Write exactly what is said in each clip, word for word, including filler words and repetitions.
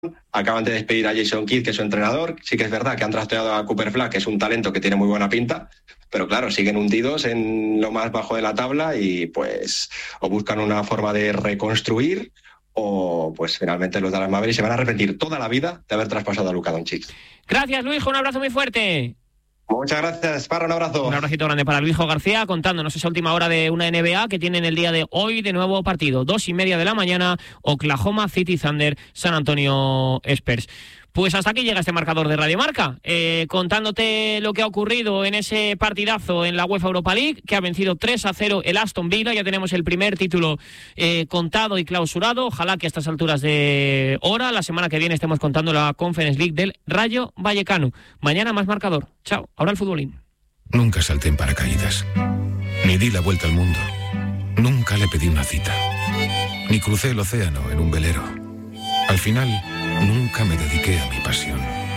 acaban de despedir a Jason Kidd, que es su entrenador. Sí que es verdad que han trasteado a Cooper Flag, que es un talento que tiene muy buena pinta, pero claro, siguen hundidos en lo más bajo de la tabla y pues o buscan una forma de reconstruir o pues finalmente los Dallas Mavericks se van a arrepentir toda la vida de haber traspasado a Luka Doncic. Gracias, Luis, un abrazo muy fuerte. Muchas gracias, Parra, un abrazo. Un abracito grande para Luisjo García, contándonos esa última hora de una N B A que tienen el día de hoy de nuevo partido. Dos y media de la mañana, Oklahoma City Thunder, San Antonio Spurs. Pues hasta aquí llega este marcador de Radio Marca, eh, contándote lo que ha ocurrido en ese partidazo en la UEFA Europa League, que ha vencido tres a cero el Aston Villa. Ya tenemos el primer título eh, contado y clausurado. Ojalá que a estas alturas de hora, la semana que viene, estemos contando la Conference League del Rayo Vallecano. Mañana más marcador. Chao, ahora el futbolín. Nunca salté en paracaídas, ni di la vuelta al mundo, nunca le pedí una cita, ni crucé el océano en un velero. Al final, nunca me dediqué a mi pasión.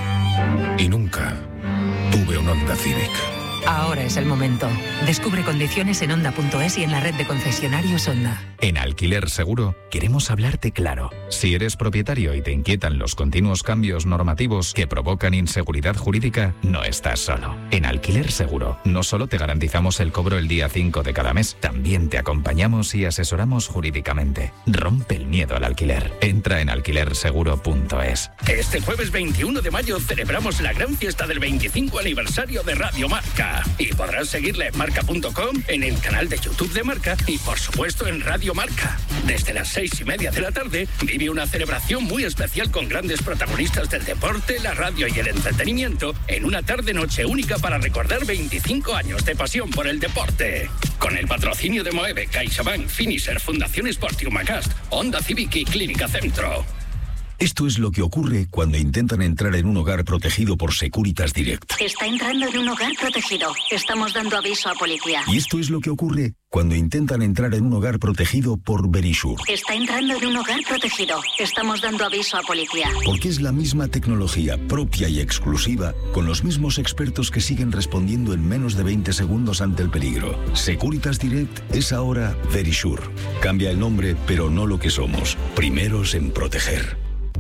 Y nunca tuve un Honda Civic. Ahora es el momento. Descubre condiciones en Honda punto es y en la red de concesionarios Honda. En Alquiler Seguro queremos hablarte claro. Si eres propietario y te inquietan los continuos cambios normativos que provocan inseguridad jurídica, no estás solo. En Alquiler Seguro no solo te garantizamos el cobro el día cinco de cada mes, también te acompañamos y asesoramos jurídicamente. Rompe el miedo al alquiler. Entra en alquiler seguro punto es. Este jueves veintiuno de mayo celebramos la gran fiesta del veinticinco aniversario de Radio Marca. Y podrás seguirla en marca punto com, en el canal de YouTube de Marca y por supuesto en Radio Marca. Desde las seis y media de la tarde vive una celebración muy especial con grandes protagonistas del deporte, la radio y el entretenimiento en una tarde-noche única para recordar veinticinco años de pasión por el deporte. Con el patrocinio de Moeve, CaixaBank, Finisher, Fundación Sport Humacast, Honda Civic y Clínica Centro. Esto es lo que ocurre cuando intentan entrar en un hogar protegido por Securitas Direct. Está entrando en un hogar protegido. Estamos dando aviso a policía. Y esto es lo que ocurre cuando intentan entrar en un hogar protegido por Verisure. Está entrando en un hogar protegido. Estamos dando aviso a policía. Porque es la misma tecnología propia y exclusiva, con los mismos expertos que siguen respondiendo en menos de veinte segundos ante el peligro. Securitas Direct es ahora Verisure. Cambia el nombre, pero no lo que somos. Primeros en proteger.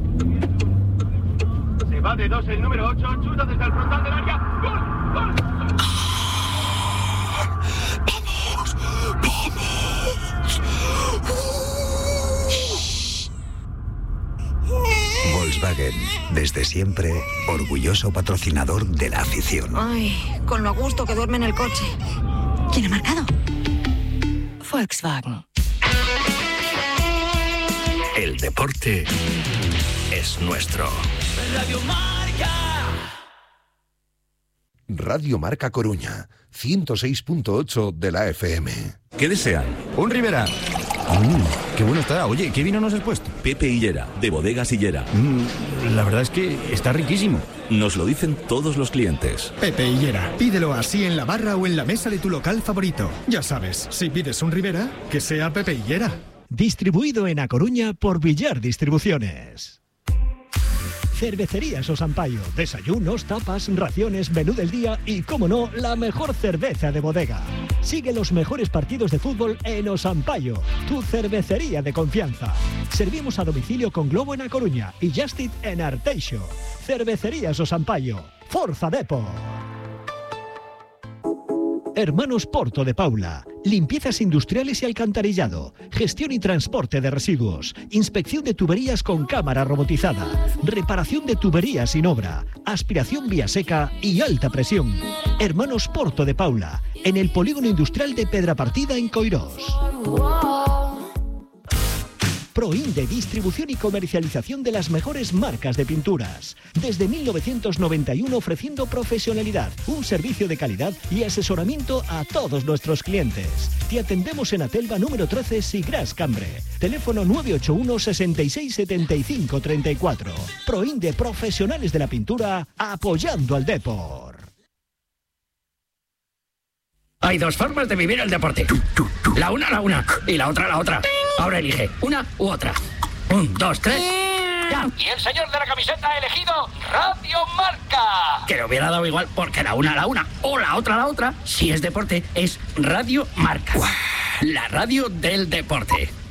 Se va de dos el número ocho, chuta desde el frontal del área. ¡Gol! ¡Gol! ¡Vamos! ¡Vamos! Volkswagen, desde siempre, orgulloso patrocinador de la afición. Ay, con lo a gusto que duerme en el coche. ¿Quién ha marcado? Volkswagen. El deporte es nuestro. Radio Marca. Radio Marca Coruña, ciento seis punto ocho de la F M. ¿Qué desean? Un Ribera. Mm, qué bueno está. Oye, ¿qué vino nos has puesto? Pepe Hillera, de Bodegas Hillera. Mm, la verdad es que está riquísimo. Nos lo dicen todos los clientes. Pepe Hillera, pídelo así en la barra o en la mesa de tu local favorito. Ya sabes, si pides un Ribera, que sea Pepe Hillera. Distribuido en A Coruña por Villar Distribuciones. Cervecerías Osampaio, desayunos, tapas, raciones, menú del día y, como no, la mejor cerveza de bodega. Sigue los mejores partidos de fútbol en Osampaio, tu cervecería de confianza. Servimos a domicilio con Globo en A Coruña y Justit en Arteixo. Cervecerías Osampaio, Forza Depor. Hermanos Porto de Paula, limpiezas industriales y alcantarillado, gestión y transporte de residuos, inspección de tuberías con cámara robotizada, reparación de tuberías sin obra, aspiración vía seca y alta presión. Hermanos Porto de Paula, en el polígono industrial de Pedrapartida en Coirós. Proinde, distribución y comercialización de las mejores marcas de pinturas. Desde mil novecientos noventa y uno ofreciendo profesionalidad, un servicio de calidad y asesoramiento a todos nuestros clientes. Te atendemos en Atelva número trece, Sigras Cambre. Teléfono nueve ocho uno, sesenta y seis, setenta y cinco, treinta y cuatro. Proinde, profesionales de la pintura, apoyando al Depor. Hay dos formas de vivir el deporte. La una, la una. Y la otra, la otra. Ahora elige una u otra. Un, dos, tres. ¡Ya! Y el señor de la camiseta ha elegido Radio Marca. Que le hubiera dado igual porque la una, la una. O la otra, la otra. Si es deporte, es Radio Marca. La radio del deporte.